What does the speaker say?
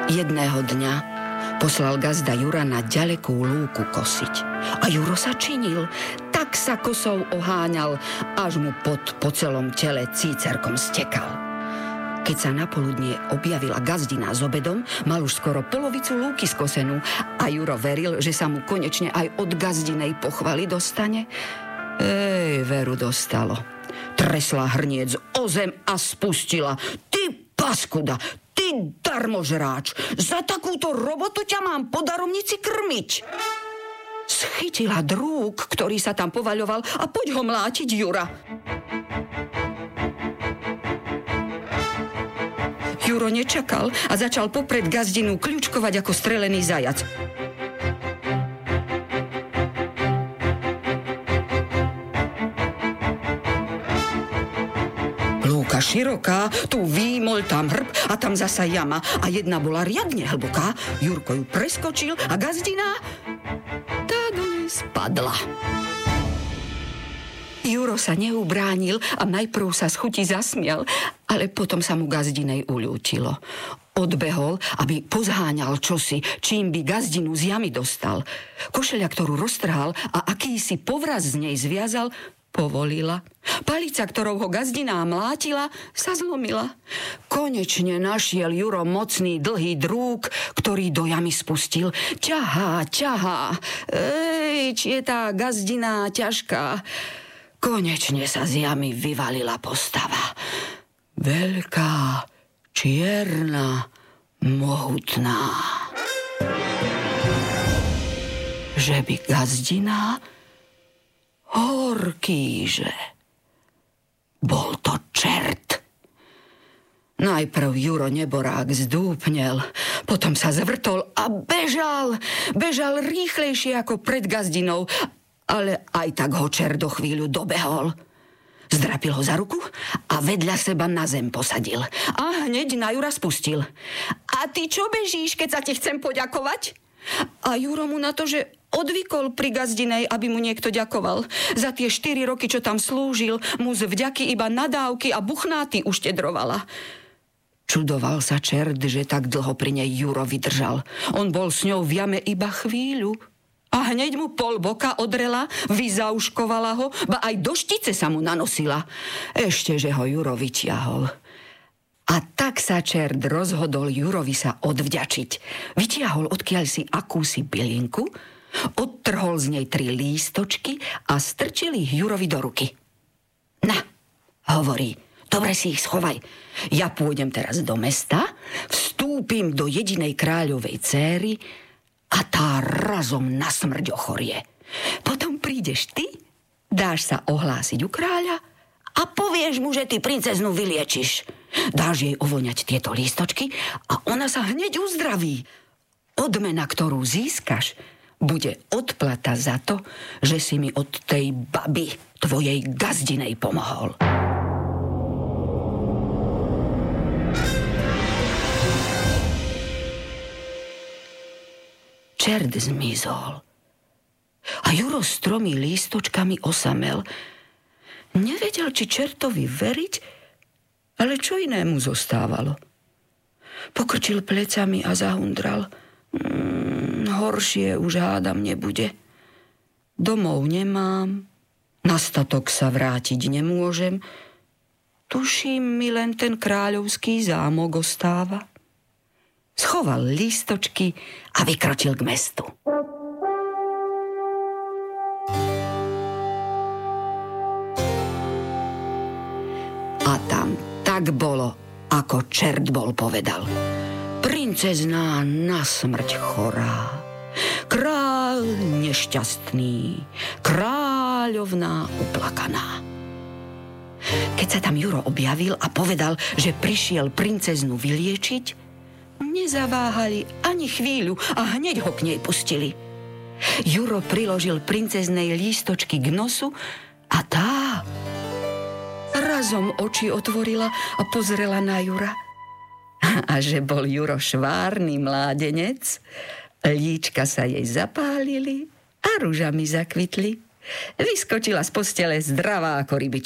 Jedného dňa poslal gazda Jura na ďalekú lúku kosiť. A Juro sa činil, tak sa kosou oháňal, až mu po celom tele cícerkom stekal. Keď sa napoludnie objavila gazdina s obedom, mal už skoro polovicu lúky skosenú a Juro veril, že sa mu konečne aj od gazdinej pochvaly dostane. Veru dostalo. Tresla hrniec o zem a spustila: Ty paskuda, ty darmožráč, za takúto robotu ťa mám po daromnici krmiť. Schytila drúg, ktorý sa tam povaľoval, a poď ho mlátiť, Jura. Juro nečakal a začal popred gazdinu kľučkovať ako strelený zajac. Lúka široká, tu výmol, tam hrb a tam zasa jama. A jedna bola riadne hlboká. Jurko ju preskočil a gazdina tá do nej spadla. Juro sa neubránil a najprv sa z chuti zasmial, ale potom sa mu gazdinej uľútilo. Odbehol, aby pozháňal čosi, čím by gazdinu z jamy dostal. Košeľa, ktorú roztrhal a akýsi povraz z nej zviazal, povolila. Palica, ktorou ho gazdina mlátila, sa zlomila. Konečne našiel Juro mocný dlhý drúg, ktorý do jamy spustil. Ťahá. Či je tá gazdina ťažká. Konečne sa z jamy vyvalila postava. Veľká, čierna, mohutná. Že by gazdina... Horkýže. Bol to čert. Najprv Juro neborák zdúpnel, potom sa zvrtol a bežal. Bežal rýchlejšie ako pred gazdinou, ale aj tak ho čert do chvíľu dobehol. Zdrapil ho za ruku a vedľa seba na zem posadil. A hneď na Jura spustil. A ty čo bežíš, keď sa ti chcem poďakovať? A Juro mu na to, že odvykol pri gazdinej, aby mu niekto ďakoval. Za tie 4 roky, čo tam slúžil, mu z vďaky iba nadávky a buchnáty uštedrovala. Čudoval sa čert, že tak dlho pri nej Juro vydržal. On bol s ňou v jame iba chvíľu. A hneď mu pol boka odrela, vyzauškovala ho, ba aj do štice sa mu nanosila. Ešte, že ho Juro vytiahol. A tak sa čert rozhodol Jurovi sa odvďačiť. Vytiahol odkiaľ si akúsi bylinku, odtrhol z nej 3 lístočky a strčil ich Jurovi do ruky. Na, hovorí, dobre si ich schovaj. Ja pôjdem teraz do mesta, vstúpim do jedinej kráľovej céry a tá razom na smrť ochorie. Potom prídeš ty, dáš sa ohlásiť u kráľa a povieš mu, že ty princeznu vyliečiš. Dáš jej ovoňať tieto lístočky a ona sa hneď uzdraví. Odmena, ktorú získaš, bude odplata za to, že si mi od tej baby, tvojej gazdinej, pomohol. Čert zmizol. A Juro s 3 lístočkami osamel. Nevedel, či čertovi veriť, ale čo inému zostávalo. Pokrčil plecami a zahundral. Horšie už hádam nebude. Domov nemám, na statok sa vrátiť nemôžem. Tuším, mi len ten kráľovský zámok ostáva. Schoval lístočky a vykročil k mestu. A tam tak bolo, ako čert bol povedal. Princezná na smrť chorá, kráľ nešťastný, kráľovná uplakaná. Keď sa tam Juro objavil a povedal, že prišiel princeznu vyliečiť, nezaváhali ani chvíľu a hneď ho k nej pustili. Juro priložil princeznej lístočky k nosu a tá razom oči otvorila a pozrela na Jura. A že bol Juro švárny mládenec, líčka sa jej zapálili a ružami zakvitli. Vyskočila z postele zdravá ako rybička.